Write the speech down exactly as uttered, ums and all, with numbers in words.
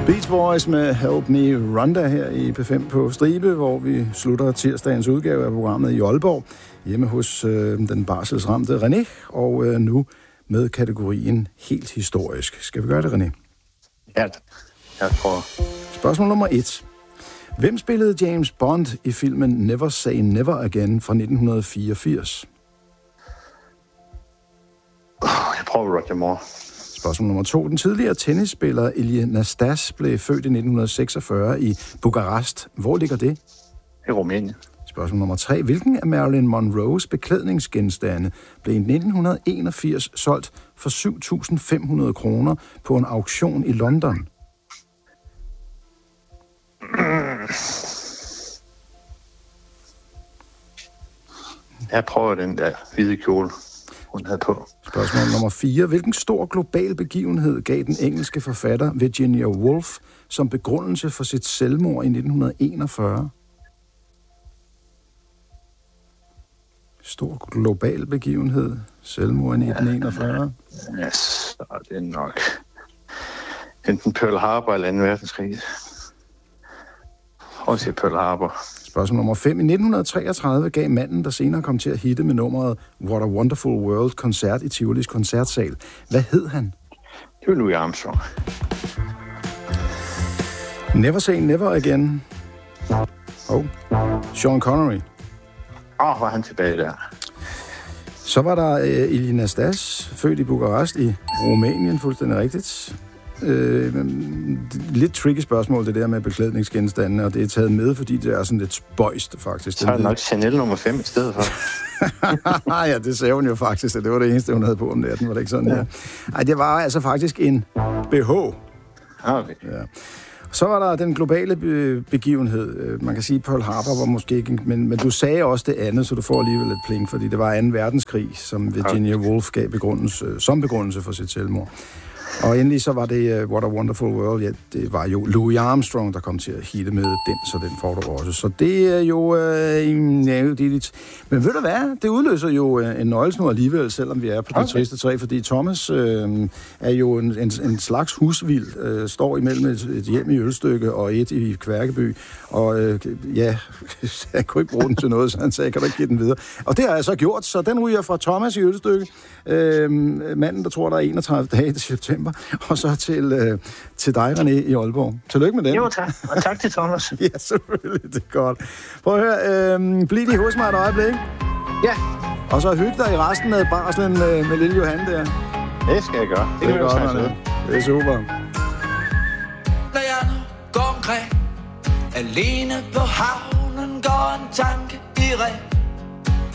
Beach Boys med Help Me Rhonda her i P fem på Stribe, hvor vi slutter tirsdagens udgave af programmet i Aalborg, hjemme hos øh, den barselsramte René, og øh, nu med kategorien helt historisk. Skal vi gøre det, René? Ja, jeg tror. Spørgsmål nummer et. Hvem spillede James Bond i filmen Never Say Never Again fra nitten fireogfirs? Jeg prøver Roger Moore. Spørgsmål nummer to. Den tidligere tennisspiller Ilie Nastas blev født i nitten seksogfyrre i Bukarest. Hvor ligger det? I Rumænien. Spørgsmål nummer tre. Hvilken af Marilyn Monroes beklædningsgenstande blev i nitten enogfirs solgt for syv tusind fem hundrede kroner på en auktion i London? Jeg prøver den der hvide kjole, hun havde på. Spørgsmål nummer fire. Hvilken stor global begivenhed gav den engelske forfatter Virginia Woolf som begrundelse for sit selvmord i nitten enogfyrre? Stor global begivenhed. Selvmord i nitten enogfyrre. Ja, så er det nok enten Pearl Harbor eller anden verdenskrig. Også Pearl Harbor. Spørgsmål nummer fem. I nitten treogtredive gav manden, der senere kom til at hitte med nummeret What a Wonderful World koncert i Tivolis koncertsal. Hvad hed han? Det var Louis Armstrong. Never Say Never Again. Oh. Sean Connery. Åh, oh, var han tilbage der. Så var der uh, Ilie Nastas, født i Bukarest i Rumænien, fuldstændig rigtigt. Uh, lidt tricky spørgsmål, det der med beklædningsgenstande, og det er taget med, fordi det er sådan lidt spøjst, faktisk. Så er det nok Chanel nummer fem i stedet for. Ja, det sagde hun jo faktisk, at det var det eneste, hun havde på om natten, var det ikke sådan? Ja. Ej, det var altså faktisk en B H. Okay. Ja. Så var der den globale be- begivenhed. Man kan sige, at Pearl Harbor var måske ikke... Men, men du sagde også det andet, så du får alligevel lidt pling, fordi det var anden verdenskrig, som Virginia Woolf gav begrundelse, som begrundelse for sit selvmord. Og endelig så var det uh, What a Wonderful World. Ja, det var jo Louis Armstrong, der kom til at hitte med den, så den får du også. Så det er jo... Uh, ja, det er lidt... Men ved du hvad? Det udløser jo uh, en nøglesnor alligevel, selvom vi er på okay. de triste træ, fordi Thomas uh, er jo en, en, en slags husvild, uh, står imellem et, et hjem i Ølstykke og et i Kværkeby, og uh, ja, jeg kunne ikke bruge den til noget, så han sagde, kan du ikke give den videre? Og det har jeg så gjort, så den ryger fra Thomas i Ølstykke, uh, manden, der tror, der er enogtredive dage til september, og så til, øh, til dig, René, i Aalborg. Tillykke med den. Jo, tak. Og tak til Thomas. Ja, selvfølgelig. Det er godt. Prøv at høre. Øh, bliv lige hos mig et øjeblik. Ja. Og så hygge dig i resten af barslen med, med lille Johan der. Det skal jeg gøre. Det, det er godt, René. Det er super. Når jeg nu går omkring alene på havnen, går en tanke i ring.